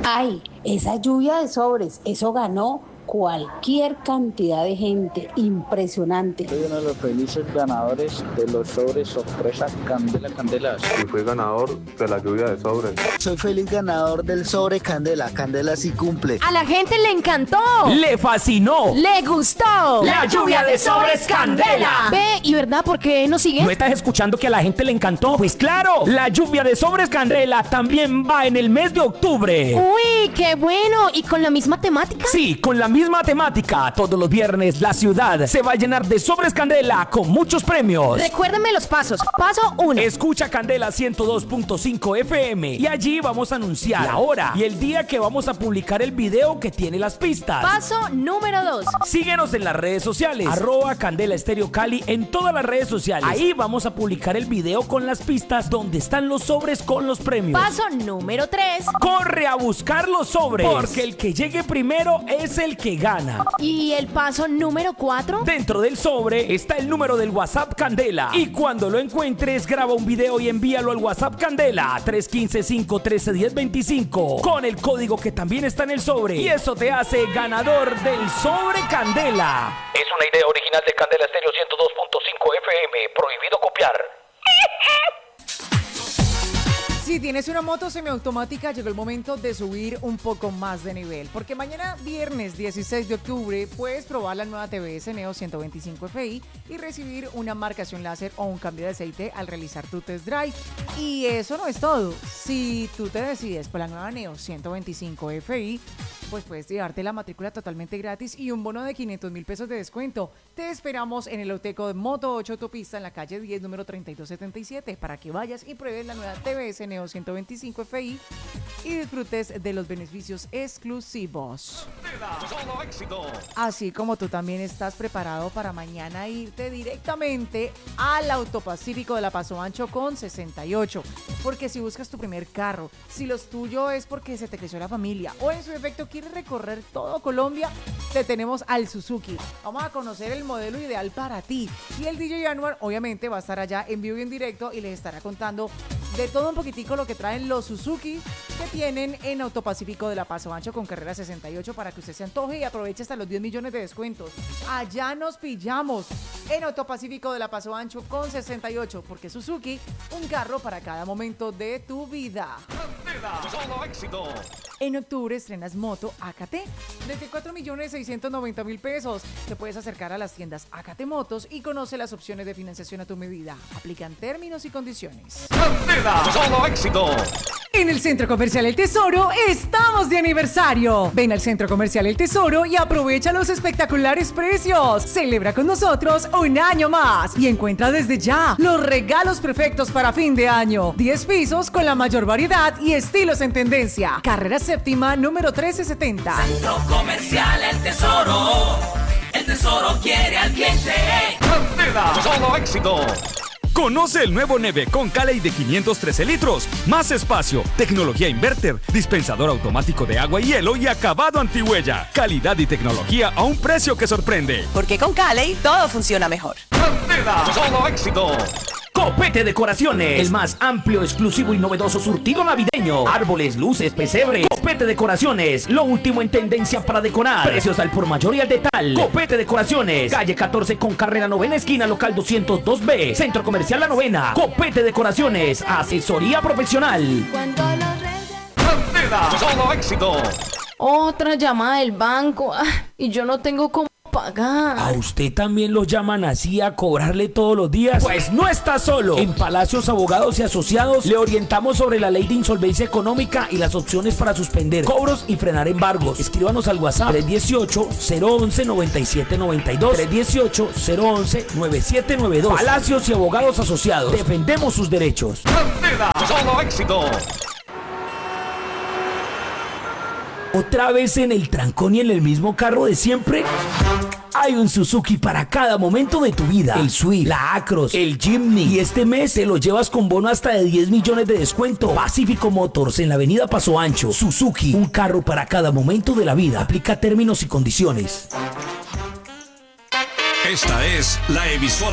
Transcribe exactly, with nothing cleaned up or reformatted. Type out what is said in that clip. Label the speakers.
Speaker 1: Ay, esa lluvia de sobres, eso ganó cualquier cantidad de gente, impresionante.
Speaker 2: Soy uno de los felices ganadores de los sobres sorpresa Candela Candelas.
Speaker 3: Y fui ganador de la lluvia de sobres.
Speaker 4: Soy feliz ganador del sobre Candela. Candela sí cumple.
Speaker 5: A la gente le encantó.
Speaker 6: Le fascinó.
Speaker 5: Le gustó.
Speaker 6: La lluvia de sobres Candela.
Speaker 5: Ve, ¿y verdad por qué no sigue?
Speaker 6: ¿No estás escuchando que a la gente le encantó? Pues claro, la lluvia de sobres Candela también va en el mes de octubre.
Speaker 5: Uy, qué bueno. ¿Y con la misma temática?
Speaker 6: Sí, con la misma temática. Todos los viernes la ciudad se va a llenar de sobres Candela con muchos premios.
Speaker 5: Recuérdenme los pasos. Paso uno.
Speaker 6: Escucha Candela ciento dos punto cinco F M y allí vamos a anunciar la hora y el día que vamos a publicar el video que tiene las pistas.
Speaker 5: Paso número dos.
Speaker 6: Síguenos en las redes sociales, arroba Candela Estéreo Cali en todas las redes sociales. Ahí vamos a publicar el video con las pistas donde están los sobres con los premios.
Speaker 5: Paso número tres.
Speaker 6: Corre a buscar los sobres, porque el que llegue primero es el que gana.
Speaker 5: ¿Y el paso número cuatro?
Speaker 6: Dentro del sobre está el número del WhatsApp Candela. Y cuando lo encuentres, graba un video y envíalo al WhatsApp Candela tres uno cinco, cinco uno tres, uno cero dos cinco con el código que también está en el sobre. Y eso te hace ganador del sobre Candela.
Speaker 7: Es una idea original de Candela Estéreo ciento dos punto cinco F M. Prohibido copiar.
Speaker 8: Si tienes una moto semiautomática, llegó el momento de subir un poco más de nivel, porque mañana viernes dieciséis de octubre puedes probar la nueva T V S Neo ciento veinticinco F I y recibir una marcación láser o un cambio de aceite al realizar tu test drive. Y eso no es todo. Si tú te decides por la nueva Neo ciento veinticinco F I, pues puedes llevarte la matrícula totalmente gratis y un bono de quinientos mil pesos de descuento. Te esperamos en el Loteco de Moto ocho Autopista en la calle diez, número treinta y dos setenta y siete, para que vayas y pruebes la nueva T V S Neo ciento veinticinco F I y disfrutes de los beneficios exclusivos. Así como tú también estás preparado para mañana irte directamente al Autopacífico de la Paso Ancho con sesenta y ocho, porque si buscas tu primer carro, si lo tuyo es porque se te creció la familia o en su efecto quieres recorrer todo Colombia, te tenemos al Suzuki. Vamos a conocer el modelo ideal para ti y el D J Januar obviamente va a estar allá en vivo y en directo y les estará contando de todo un poquitico lo que traen los Suzuki que tienen en Autopacífico de la Paso Ancho con carrera sesenta y ocho, para que usted se antoje y aproveche hasta los diez millones de descuentos. Allá nos pillamos en Autopacífico de la Paso Ancho con sesenta y ocho, porque Suzuki, un carro para cada momento de tu vida.
Speaker 9: Solo éxito.
Speaker 8: En octubre estrenas moto A K T desde cuatro millones seiscientos noventa mil pesos. Te puedes acercar a las tiendas A K T Motos y conoce las opciones de financiación a tu medida. Aplican términos y condiciones.
Speaker 9: Solo éxito.
Speaker 8: En el Centro Comercial El Tesoro estamos de aniversario. Ven al Centro Comercial El Tesoro y aprovecha los espectaculares precios. Celebra con nosotros un año más y encuentra desde ya los regalos perfectos para fin de año. diez pisos con la mayor variedad y estilos en tendencia. Carrera séptima, número trece setenta.
Speaker 10: Centro Comercial El Tesoro. El Tesoro quiere al cliente.
Speaker 9: Solo éxito.
Speaker 11: Conoce el nuevo Neve con Cali de quinientos trece litros, más espacio, tecnología inverter, dispensador automático de agua y hielo y acabado antihuella. Calidad y tecnología a un precio que sorprende.
Speaker 12: Porque con Cali todo funciona mejor.
Speaker 9: Solo éxito.
Speaker 6: Copete Decoraciones, el más amplio, exclusivo y novedoso surtido navideño. Árboles, luces, pesebre. Copete Decoraciones, lo último en tendencia para decorar. Precios al por mayor y al detal. Copete Decoraciones, calle catorce con carrera novena esquina, local doscientos dos B, Centro Comercial La Novena. Copete Decoraciones, asesoría profesional.
Speaker 5: Cuando los reyes...
Speaker 9: Solo éxito.
Speaker 5: Otra llamada del banco. Ah, y yo no tengo cómo pagar.
Speaker 6: ¿A usted también lo llaman así a cobrarle todos los días? Pues no está solo. En Palacios Abogados y Asociados le orientamos sobre la ley de insolvencia económica y las opciones para suspender cobros y frenar embargos. Escríbanos al WhatsApp tres uno ocho, cero once, noventa y siete noventa y dos, tres uno ocho, cero once, noventa y siete noventa y dos. Palacios y Abogados Asociados. Defendemos sus derechos.
Speaker 9: Solo éxito.
Speaker 6: ¿Otra vez en el trancón y en el mismo carro de siempre? Hay un Suzuki para cada momento de tu vida. El Swift, la Acros, el Jimny. Y este mes te lo llevas con bono hasta de diez millones de descuento. Pacífico Motors en la avenida Paso Ancho. Suzuki, un carro para cada momento de la vida. Aplica términos y condiciones.
Speaker 9: Esta es la emisora